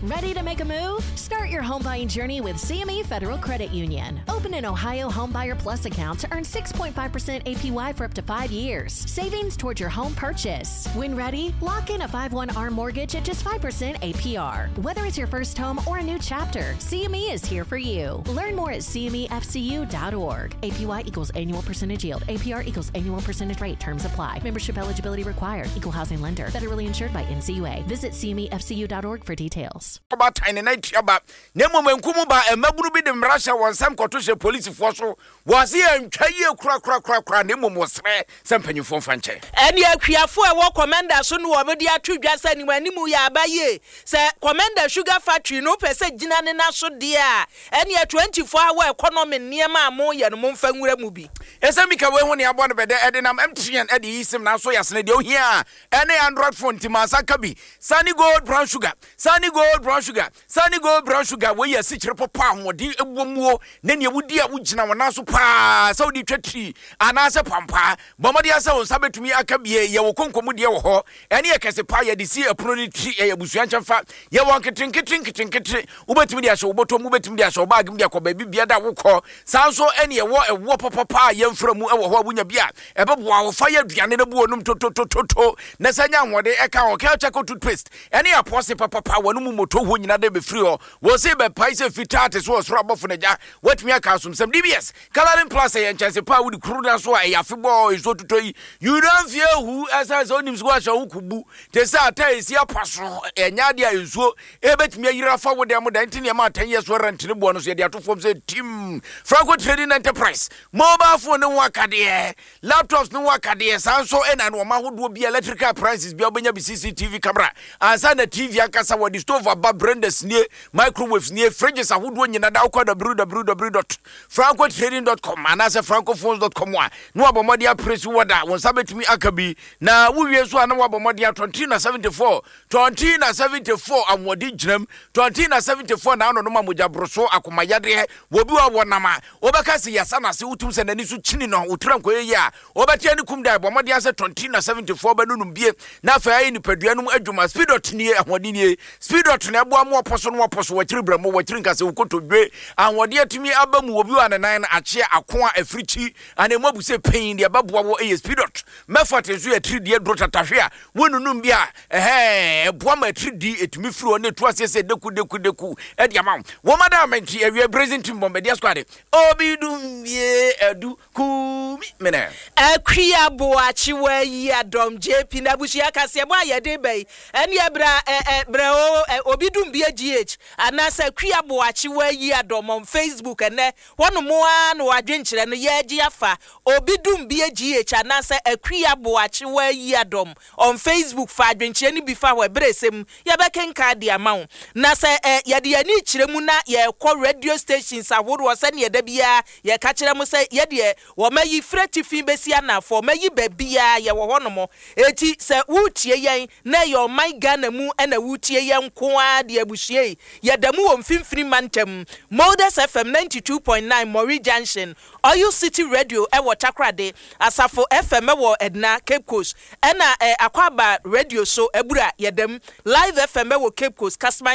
Ready to make a move? Start your home buying journey with CME Federal Credit Union. Open an Ohio Homebuyer Plus account to earn 6.5% APY for up to 5 years. Savings towards your home purchase. When ready, lock in a 5/1 ARM mortgage at just 5% APR. Whether it's your first home or a new chapter, CME is here for you. Learn more at CMEFCU.org. APY equals annual percentage yield. APR equals annual percentage rate. Terms apply. Membership eligibility required. Equal housing lender. Federally insured by NCUA. Visit CMEFCU.org for details. About tiny night about Nemo Kumuba and Mabubi de Russia was some Kotusha police force was here and Chayo crack Nemo was some penny for Franche. And ye Kriafua war commander soon over the 2 just anywhere Nimuya Baye. Sir Commander Sugar Factory no per se Jinana so dear. And ye 24-hour economy near Moya and Monfangura movie. Esamika when you are born by the Edenham empty and Eddie Easton now so yes, here. Any Android phone Timasa Kabi. Sunny gold brown sugar. Sunny gold brown sugar. Sunny gold brown sugar. Where you sit your papa or the womo. Then you would dear Wujina Wanasu pa. So the tree. And as a pampa. Bomadia so sabet to me Akabi. Ya Wokonko Mudia ho. Any a casapaya de sea a prony tree a Busiancha fat. Ya want to drink it. Ubetimia so bottom Ubetimia so bag Mia baby Biada Woko. Sounds so any a war papa yam from Wunya Bia. Above wow fire Diana Bonum to Nasanya what they account Kelchako to twist. Any apostle papa Wanumoto when you be free was it by Paisa Fitatis was rubber for the jar. What me a castle some DBS. Coloring Plus and Chesapeake with crude as why a football is so to tell you. You don't fear who as I saw him squash a ukubu. Tessa is your pastor and Yadia is so. Ebet me a forward them with 10 years warrant to the bonus. They are to form the team. Franco Trading Enterprise. Mobile phone no wakadie. Laptops no wakadie. Sanso and Wama would be electrical prices. Be CCTV camera. As an TV akasa wa stove above branders near microwaves near fridges. I would win in a dauka www.francotrading.com and as a francophones.com. No abomadia press wada was sabet to me akabi. Now we are so anomadia 2074 and what did them 2074 now no mamuja broso akumayadre wobua wanama obakasi yasana si utum send any su chinino utranko ya obatiani kumda abomadia se 2074 banunum bie na fa ni paduanum adwuma speedot ni ahwadini speedot na abo am oposo no oposo watiri bramo watiri nkase ukotodwe ahwode atumi abamu obi wa nanan ache akoa africhi anemabu se pain de ababoa wo speedot mefate so ya 3D drotatahwe a wonunum bia boa ma 3D etumi firi one to asese deku edi amam wo madam enti awie present team bombedia squad obi dum ye edu ku mena akria boachi wa yi adom JP na bushia kase bo ayede bai eni ebra obi dum bia GH anasa akria boachi wa yi adom on Facebook ene wono mo an wadwenkyere no ye agi afa obi dum bia GH anasa akria boachi wa yi adom on Facebook fa adwenkyere ni bi fa wa bresem ye bekenka de amawo na se ye de ani kyere mu na ye kɔ radio stations ahodo se ne ye da bia ye ka kyere mu se ye de wo mayi freti fi besia na for mayi ba bia ye wo hono mo eti se wutie yen na your my Ghana mu na wutie yen ko a de abuhie ye da mu wo mfimfiri mantem Modus FM 92.9 Mori Junction Oyo City Radio ewo Takrade Asafo FM ewo Edna Cape Coast ena Akwaba Radio so ebura yedem Live FM ewo Cape Coast customer